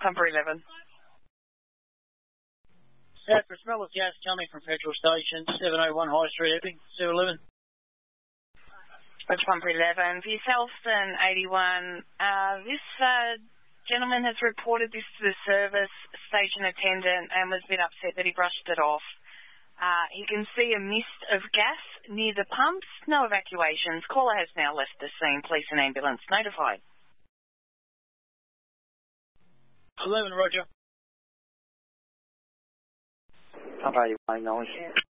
Pumper 11. South for a smell of gas coming from petrol station 701 High Street, Epping, 711. Roger, Pumper 11. For yourself, and 81, this gentleman has reported this to the service station attendant and was a bit upset that he brushed it off. He can see a mist of gas near the pumps. No evacuations. Caller has now left the scene. Police and ambulance notified. 11, Roger. Pumper 81 acknowledged.